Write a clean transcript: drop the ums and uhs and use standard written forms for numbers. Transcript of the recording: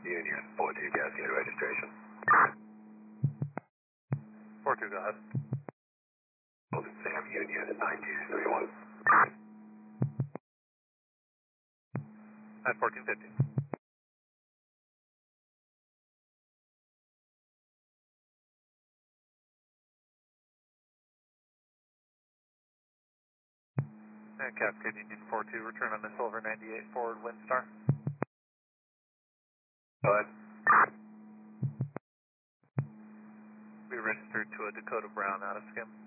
Union, 42 Cascade registration. 42, go ahead. Sam Union, 9231. At 1450. And Cascade Union 42, return on missile over 98, forward Windstar. Go ahead. We registered to a Dakota Brown out of Skim.